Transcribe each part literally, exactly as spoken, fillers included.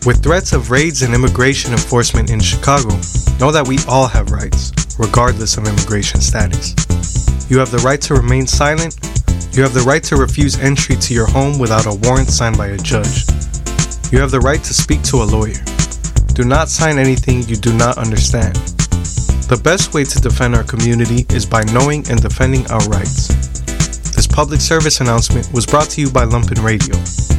With threats of raids and immigration enforcement in Chicago, know that we all have rights, regardless of immigration status. You have the right to remain silent. You have the right to refuse entry to your home without a warrant signed by a judge. You have the right to speak to a lawyer. Do not sign anything you do not understand. The best way to defend our community is by knowing and defending our rights. This public service announcement was brought to you by Lumpen Radio.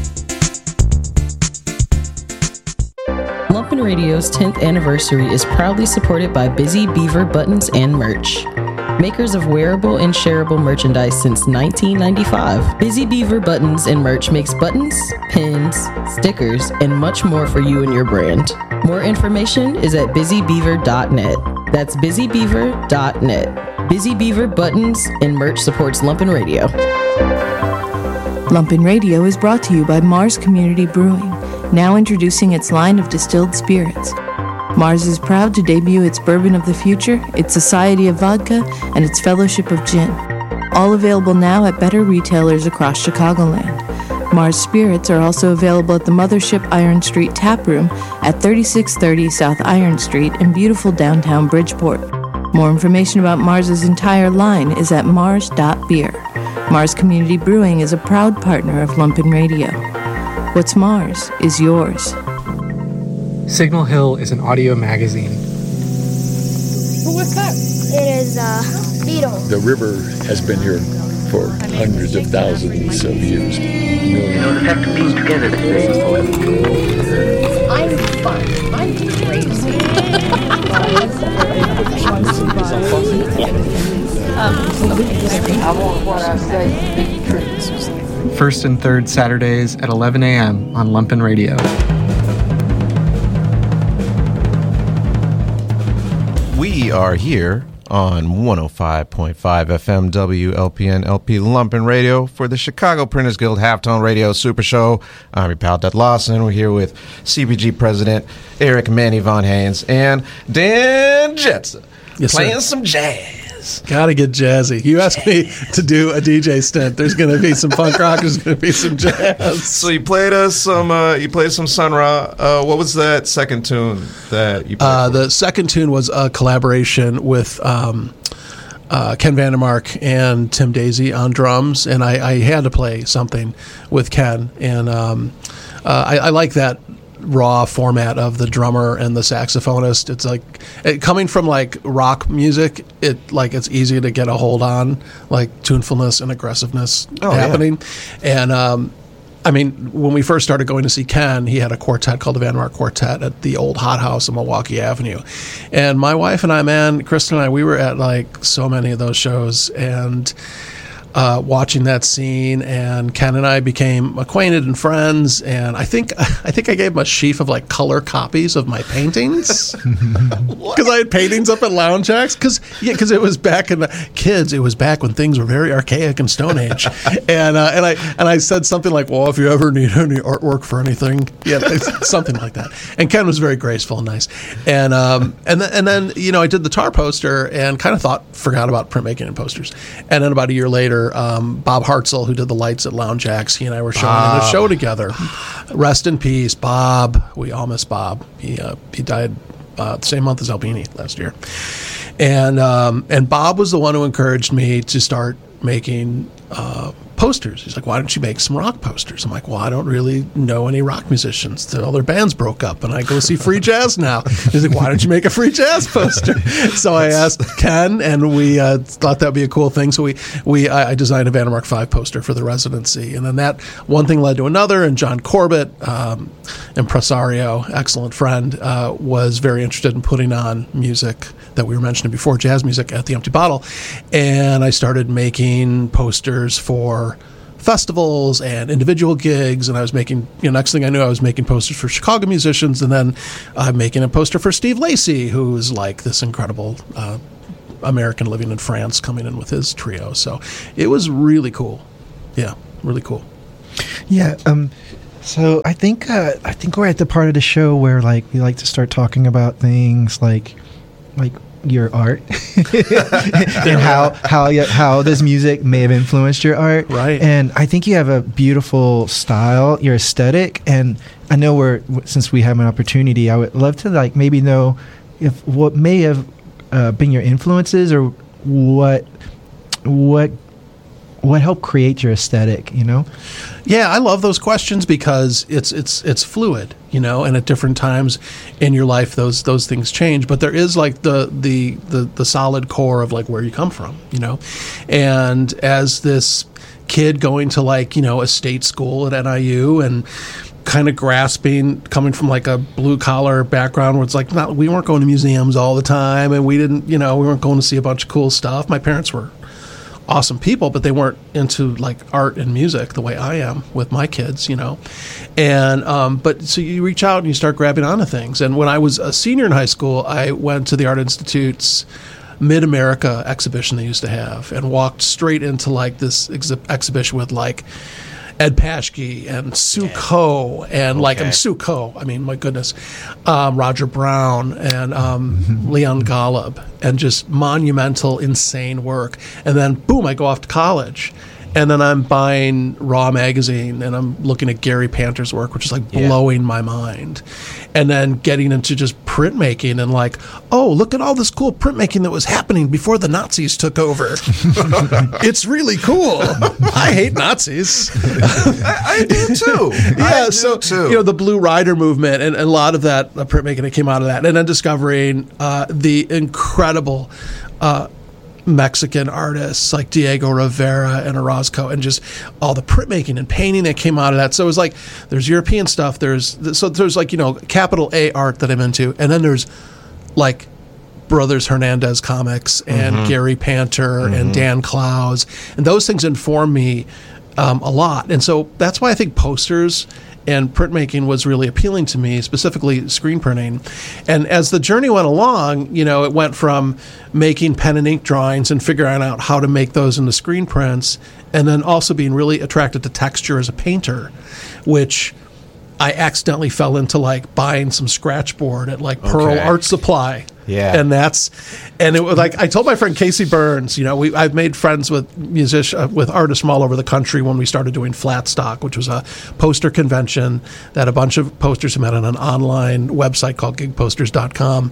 Lumpen Radio's tenth anniversary is proudly supported by Busy Beaver Buttons and Merch, makers of wearable and shareable merchandise since nineteen ninety-five. Busy Beaver Buttons and Merch makes buttons, pins, stickers, and much more for you and your brand. More information is at busy beaver dot net. That's busy beaver dot net. Busy Beaver Buttons and Merch supports Lumpen Radio. Lumpen Radio is brought to you by Mars Community Brewing, now introducing its line of distilled spirits. Mars is proud to debut its Bourbon of the Future, its Society of Vodka, and its Fellowship of Gin. All available now at better retailers across Chicagoland. Mars Spirits are also available at the Mothership Iron Street Tap Room at thirty-six thirty South Iron Street in beautiful downtown Bridgeport. More information about Mars's entire line is at mars dot beer. Mars Community Brewing is a proud partner of Lumpen Radio. What's Mars is yours. Signal Hill is an audio magazine. Well, what's that? It is a uh, beetle. The river has been here for hundreds of thousands of years. Millions. You know, the fact of being together today. I'm fun. I'm crazy. I want what I say to be true. First and third Saturdays at eleven a.m. on Lumpen Radio. We are here on one oh five point five F M W L P N L P Lumpen Radio for the Chicago Printers Guild Halftone Radio Super Show. I'm your pal, Dud Lawson. We're here with C P G President Eric Manny Von Haynes and Dan Jetson, yes, playing sir. some jazz. Gotta get jazzy. You asked me to do a D J stint. There's going to be some punk rock. There's going to be some jazz. So you played us some. Uh, you played some Sun Ra. Uh, what was that second tune that you played? Uh, the second tune was a collaboration with um, uh, Ken Vandermark and Tim Daisy on drums, and I, I had to play something with Ken, and um, uh, I, I like that raw format of the drummer and the saxophonist. It's like it, coming from like rock music, it like it's easy to get a hold on, like tunefulness and aggressiveness oh, happening. Yeah. And um, I mean, when we first started going to see Ken, he had a quartet called the Vandermark Quartet at the old Hot House on Milwaukee Avenue. And my wife and I, man, Kristen and I, we were at like so many of those shows, and Uh, watching that scene, and Ken and I became acquainted and friends, and I think I think I gave him a sheaf of like color copies of my paintings because I had paintings up at Lounge Acts because yeah, because it was back in the kids it was back when things were very archaic and Stone Age, and uh, and I and I said something like, well, if you ever need any artwork for anything, yeah, something like that. And Ken was very graceful and nice, and um and then, and then you know I did the tar poster and kind of thought forgot about printmaking and posters, and then about a year later. Um, Bob Hartzell, who did the lights at Lounge Acts, he and I were showing in a show together. Rest in peace, Bob. We all miss Bob. He uh, he died uh, the same month as Albini last year, and um, and Bob was the one who encouraged me to start making uh, posters. He's like, why don't you make some rock posters? I'm like, well, I don't really know any rock musicians. All their bands broke up, and I go see free jazz now. He's like, why don't you make a free jazz poster? So I asked Ken, and we uh, thought that would be a cool thing. So we, we I designed a Vandermark five poster for the residency. And then that one thing led to another, and John Corbett, um, impresario, excellent friend, uh, was very interested in putting on music that we were mentioning before, jazz music at the Empty Bottle. And I started making posters for festivals and individual gigs, and I was making, you know, next thing I knew, I was making posters for Chicago musicians, and then I'm uh, making a poster for Steve Lacy, who's like this incredible uh, American living in France, coming in with his trio. So it was really cool. Yeah, really cool. Yeah. Um, so I think uh, I think we're at the part of the show where like we like to start talking about things like like your art and how how y- how this music may have influenced your art. Right. And I think you have a beautiful style, your aesthetic, and I know we're since we have an opportunity, I would love to like maybe know if what may have uh, been your influences or what what what helped create your aesthetic, you know? Yeah, I love those questions because it's it's it's fluid, you know, and at different times in your life those those things change. But there is like the the the, the solid core of like where you come from, you know. And as this kid going to like, you know, a state school at N I U and kind of grasping, coming from like a blue collar background where it's like not we weren't going to museums all the time and we didn't, you know, we weren't going to see a bunch of cool stuff. My parents were awesome people, but they weren't into like art and music the way I am with my kids, you know. And um, but so you reach out and you start grabbing onto things. And when I was a senior in high school, I went to the Art Institute's Mid-America exhibition they used to have and walked straight into like this ex- exhibition with like Ed Paschke and Sue Coe and like, I mean, Sue Coe, I mean, my goodness, um, Roger Brown and um, Leon Golub, and just monumental, insane work. And then, boom, I go off to college. And then I'm buying Raw magazine and I'm looking at Gary Panter's work, which is like blowing yeah. my mind. And then getting into just printmaking and like, oh, look at all this cool printmaking that was happening before the Nazis took over. It's really cool. I hate Nazis. I, I do too. Yeah, I do so too. You know, the Blue Rider movement and, and a lot of that uh, printmaking that came out of that. And then discovering uh, the incredible uh Mexican artists like Diego Rivera and Orozco and just all the printmaking and painting that came out of that. So it was like there's European stuff, there's so there's like, you know, capital A art that I'm into, and then there's like Brothers Hernandez comics and mm-hmm. Gary Panter mm-hmm. and Dan Clowes, and those things inform me um, a lot. And so that's why I think posters and printmaking was really appealing to me, specifically screen printing. And as the journey went along, you know, it went from making pen and ink drawings and figuring out how to make those into screen prints, and then also being really attracted to texture as a painter, which I accidentally fell into like buying some scratch board at like Pearl Okay. Art Supply. Yeah. And that's, and it was like, I told my friend Casey Burns, you know, we, I've made friends with musicians, uh, with artists from all over the country when we started doing Flat Stock, which was a poster convention that had a bunch of posters met on an online website called gig posters dot com.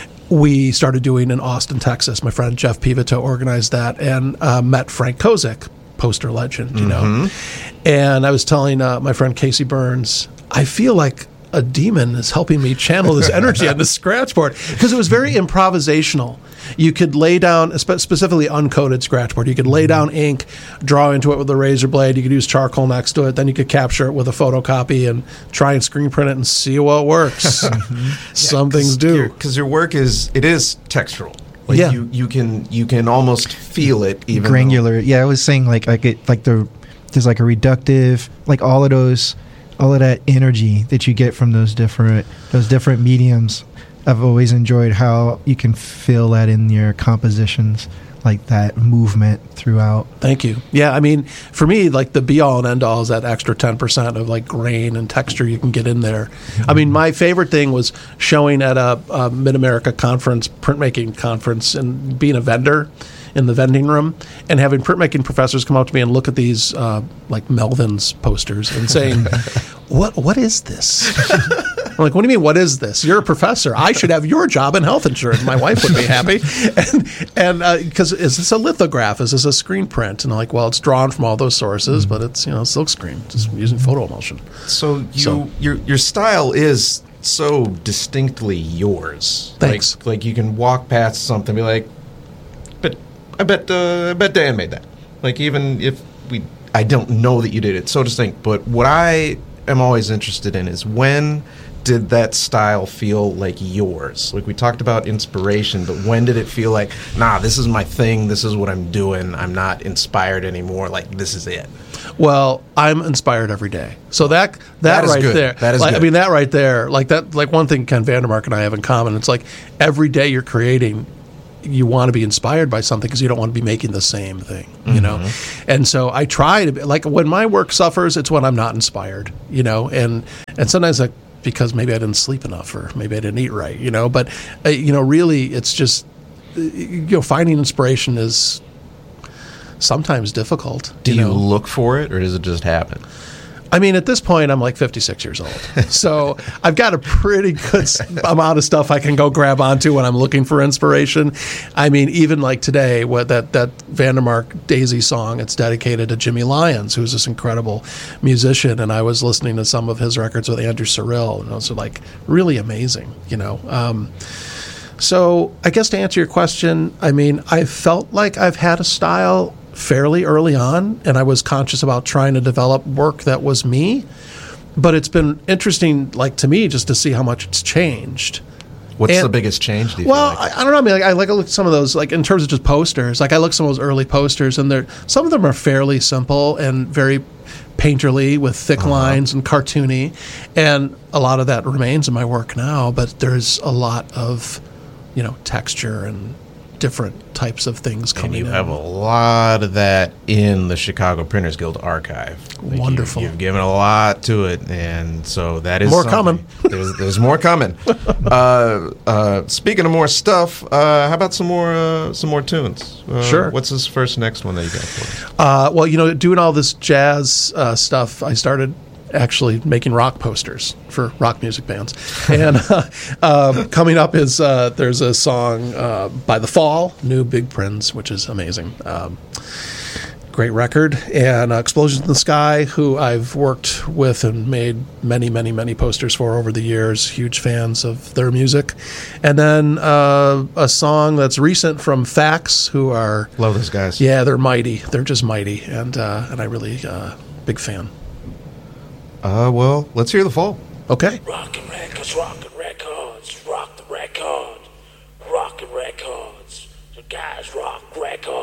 We started doing in Austin, Texas. My friend Jeff Pivito organized that and uh, met Frank Kozik, poster legend, you know. Mm-hmm. And I was telling uh, my friend Casey Burns, I feel like a demon is helping me channel this energy on the scratch board, because it was very improvisational. You could lay down, spe- specifically uncoated scratch board, you could lay down ink, draw into it with a razor blade, you could use charcoal next to it, then you could capture it with a photocopy and try and screen print it and see what works. Some Yeah, things do. Because your work is, it is textural. Like Yeah. you, you can you can almost feel it even granular. Yeah, I was saying like like it like the there's like a reductive, like all of those all of that energy that you get from those different those different mediums. I've always enjoyed how you can feel that in your compositions, like that movement throughout. Thank you. Yeah, I mean, for me, like the be all and end all is that extra ten percent of like grain and texture you can get in there. Mm-hmm. I mean, my favorite thing was showing at a, a Mid-America conference, printmaking conference, and being a vendor in the vending room and having printmaking professors come up to me and look at these uh, like Melvin's posters and saying, what what is this? I'm like, what do you mean, what is this? You're a professor. I should have your job and health insurance. My wife would be happy. And and because uh, is this a lithograph? Is this a screen print? And I'm like, well, it's drawn from all those sources, but it's, you know, silk screen, just using photo emulsion. So you So- your your style is so distinctly yours. Thanks. Like, like you can walk past something and be like, but I bet uh, I bet Dan made that. Like even if we, I don't know that you did it, so to think. But what I am always interested in is when did that style feel like yours? Like we talked about inspiration, but when did it feel like, nah, this is my thing, this is what I'm doing, I'm not inspired anymore, like this is it? Well, I'm inspired every day. So that that, That is right good. there, That is like, good. I mean, that right there, like that, like one thing Ken Vandermark and I have in common. It's like every day you're creating, you want to be inspired by something because you don't want to be making the same thing, you know? And so I try to be, like when my work suffers, it's when I'm not inspired, you know? And, and sometimes like, because maybe I didn't sleep enough or maybe I didn't eat right, you know? But, uh, you know, really it's just, you know, finding inspiration is sometimes difficult. Do you, you know? look for it, or does it just happen? I mean, at this point, I'm like fifty-six years old. So I've got a pretty good amount of stuff I can go grab onto when I'm looking for inspiration. I mean, even like today, what that, that Vandermark Daisy song, it's dedicated to Jimmy Lyons, who's this incredible musician. And I was listening to some of his records with Andrew Cyrille, and those are like really amazing, you know. Um, so I guess to answer your question, I mean, I felt like I've had a style fairly early on, and I was conscious about trying to develop work that was me. But it's been interesting, like to me, just to see how much it's changed. What's and, the biggest change? Do you well, feel like? I, I don't know. I mean, like, I like to look at some of those, like in terms of just posters. Like I look at some of those early posters, and they're some of them are fairly simple and very painterly with thick uh-huh. lines and cartoony, and a lot of that remains in my work now. But there's a lot of, you know, texture and different types of things coming in. And you have a lot of that in the Chicago Printers Guild archive. Like Wonderful. You, you've given a lot to it, and so that is more something. coming. There's, there's more coming. uh, uh, speaking of more stuff, uh, how about some more uh, some more tunes? Uh, Sure. What's this first next one that you got for us? Uh, well, you know, doing all this jazz uh, stuff, I started actually making rock posters for rock music bands. And uh, uh, coming up is uh, there's a song uh, by The Fall, New Big Prince, which is amazing. Um, great record. And uh, Explosions in the Sky, who I've worked with and made many, many, many posters for over the years. Huge fans of their music. And then uh, a song that's recent from Fax, who are... Love those guys. Yeah, they're mighty. They're just mighty. And, uh, and I really, uh, big fan. Uh, well, let's hear The Fall. Okay. Rockin' records, rockin' records, rock the record, rockin' records, the guys rock records.